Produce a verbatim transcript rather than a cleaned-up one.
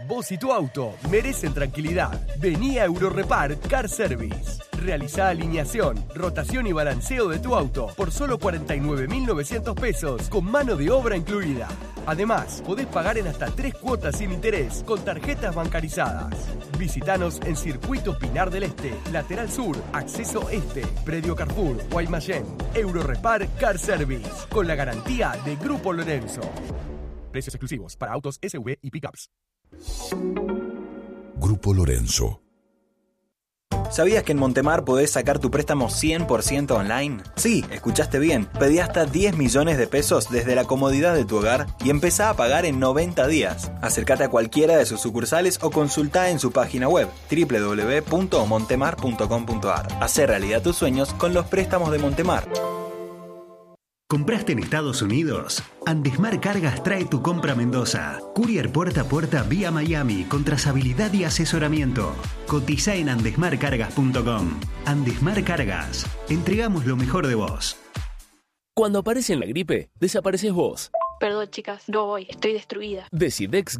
Vos y tu auto merecen tranquilidad. Vení a Eurorepar Car Service. Realizá alineación, rotación y balanceo de tu auto por solo cuarenta y nueve mil novecientos pesos con mano de obra incluida. Además, podés pagar en hasta tres cuotas sin interés con tarjetas bancarizadas. Visítanos en Circuito Pinar del Este, Lateral Sur, Acceso Este, Predio Carrefour, Guaymallén. Eurorepar Car Service, con la garantía de Grupo Lorenzo. Precios exclusivos para autos S U V y pickups. Grupo Lorenzo. ¿Sabías que en Montemar podés sacar tu préstamo cien por ciento online? Sí, escuchaste bien. Pedí hasta diez millones de pesos desde la comodidad de tu hogar y empezá a pagar en noventa días. Acércate a cualquiera de sus sucursales o consultá en su página web doble u doble u doble u punto montemar punto com punto a r. Hacé realidad tus sueños con los préstamos de Montemar. ¿Compraste en Estados Unidos? Andesmar Cargas trae tu compra a Mendoza. Courier puerta a puerta vía Miami con trazabilidad y asesoramiento. Cotiza en andesmar cargas punto com. Andesmar Cargas. Entregamos lo mejor de vos. Cuando aparece en la gripe, desapareces vos. Perdón, chicas, no voy. Estoy destruida. Decidex